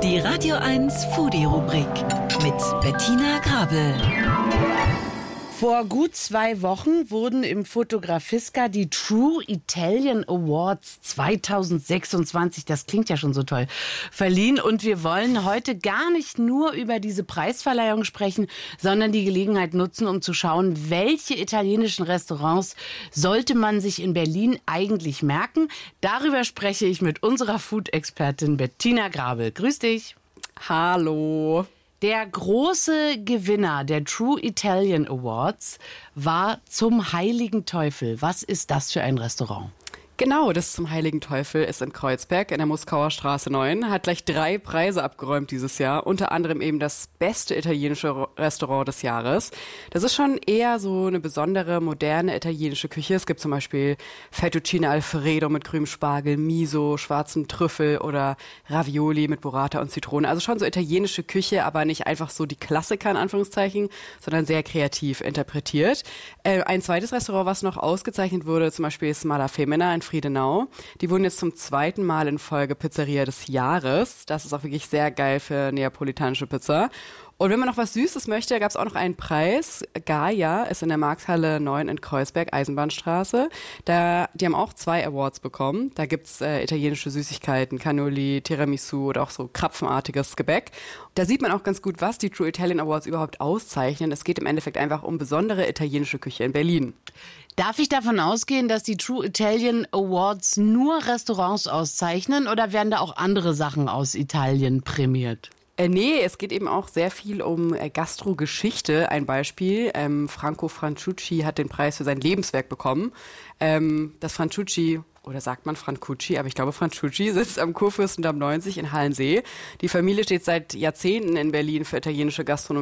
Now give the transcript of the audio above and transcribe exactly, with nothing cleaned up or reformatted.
Die Radio eins Foodie-Rubrik mit Bettina Grabel. Vor gut zwei Wochen wurden im Fotografiska die True Italian Awards zweitausendsechsundzwanzig, das klingt ja schon so toll, verliehen. Und wir wollen heute gar nicht nur über diese Preisverleihung sprechen, sondern die Gelegenheit nutzen, um zu schauen, welche italienischen Restaurants sollte man sich in Berlin eigentlich merken. Darüber spreche ich mit unserer Food-Expertin Bettina Grabel. Grüß dich. Hallo. Der große Gewinner der True Italian Awards war Zum Heiligen Teufel. Was ist das für ein Restaurant? Genau, das Zum Heiligen Teufel ist in Kreuzberg in der Moskauer Straße neun, hat gleich drei Preise abgeräumt dieses Jahr, unter anderem eben das beste italienische Restaurant des Jahres. Das ist schon eher so eine besondere, moderne italienische Küche. Es gibt zum Beispiel Fettuccine Alfredo mit grünem Spargel, Miso, schwarzen Trüffel oder Ravioli mit Burrata und Zitrone. Also schon so italienische Küche, aber nicht einfach so die Klassiker in Anführungszeichen, sondern sehr kreativ interpretiert. Äh, ein zweites Restaurant, was noch ausgezeichnet wurde, zum Beispiel ist Mala Femina in Friedenau. Die wurden jetzt zum zweiten Mal in Folge Pizzeria des Jahres. Das ist auch wirklich sehr geil für neapolitanische Pizza. Und wenn man noch was Süßes möchte, gab es auch noch einen Preis. Gaia ist in der Markthalle neun in Kreuzberg, Eisenbahnstraße. Da, die haben auch zwei Awards bekommen. Da gibt's äh, italienische Süßigkeiten, Cannoli, Tiramisu oder auch so krapfenartiges Gebäck. Da sieht man auch ganz gut, was die True Italian Awards überhaupt auszeichnen. Es geht im Endeffekt einfach um besondere italienische Küche in Berlin. Darf ich davon ausgehen, dass die True Italian Awards nur Restaurants auszeichnen oder werden da auch andere Sachen aus Italien prämiert? Äh, nee, es geht eben auch sehr viel um äh, Gastrogeschichte. Ein Beispiel, ähm, Franco Franciucci hat den Preis für sein Lebenswerk bekommen. Ähm, das Franciucci, oder sagt man Francucci, aber ich glaube Franciucci, sitzt am Kurfürstendamm neunzig in Hallensee. Die Familie steht seit Jahrzehnten in Berlin für italienische Gastronomie.